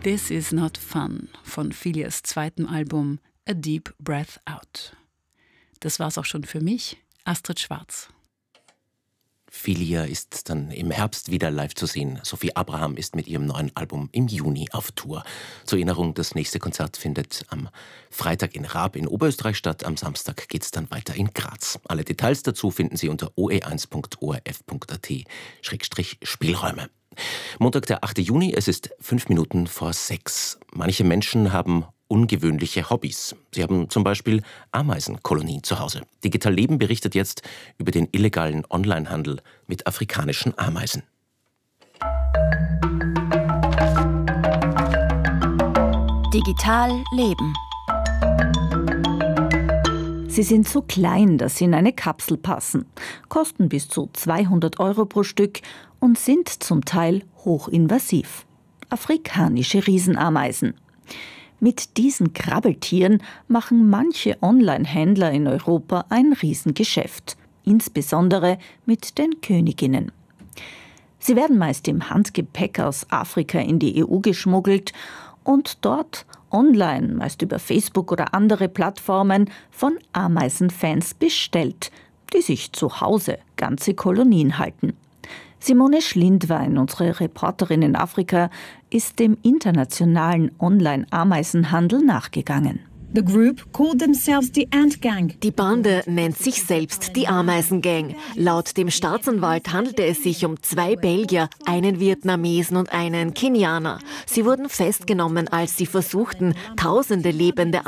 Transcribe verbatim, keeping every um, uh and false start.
This Is Not Fun von Philias zweitem Album A Deep Breath Out. Das war's auch schon für mich, Astrid Schwarz. Philia ist dann im Herbst wieder live zu sehen. Sophie Abraham ist mit ihrem neuen Album im Juni auf Tour. Zur Erinnerung, das nächste Konzert findet am Freitag in Raab in Oberösterreich statt. Am Samstag geht's dann weiter in Graz. Alle Details dazu finden Sie unter o e eins punkt o r f punkt a t Schrägstrich Spielräume. Montag, der achte Juni, es ist fünf Minuten vor sechs. Manche Menschen haben ungewöhnliche Hobbys. Sie haben zum Beispiel Ameisenkolonien zu Hause. Digital Leben berichtet jetzt über den illegalen Onlinehandel mit afrikanischen Ameisen. Digital Leben. Sie sind so klein, dass sie in eine Kapsel passen, kosten bis zu zweihundert Euro pro Stück und sind zum Teil hochinvasiv. Afrikanische Riesenameisen. Mit diesen Krabbeltieren machen manche Online-Händler in Europa ein Riesengeschäft, insbesondere mit den Königinnen. Sie werden meist im Handgepäck aus Afrika in die E U geschmuggelt und dort online, meist über Facebook oder andere Plattformen, von Ameisenfans bestellt, die sich zu Hause ganze Kolonien halten. Simone Schlindwein, unsere Reporterin in Afrika, ist dem internationalen Online-Ameisenhandel nachgegangen. The group called themselves the Ant Gang. Die Bande nennt sich selbst die Ameisengang. Laut dem Staatsanwalt handelte es sich um zwei Belgier, einen Vietnamesen und einen Kenianer. Sie wurden festgenommen, als sie versuchten, tausende lebende